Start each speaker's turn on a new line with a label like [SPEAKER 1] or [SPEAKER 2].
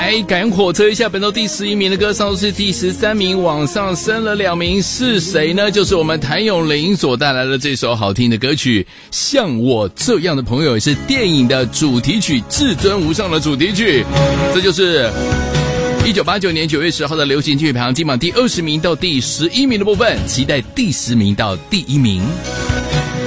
[SPEAKER 1] 来赶火车一下，本周第11名的歌上是第13名，往上升了2名，是谁呢？就是我们谭咏麟所带来的这首好听的歌曲《像我这样的朋友》，也是电影的主题曲《至尊无上》的主题曲。这就是1989年9月10号的流行金曲排行金榜第20名到第11名的部分，期待第10名到第1名。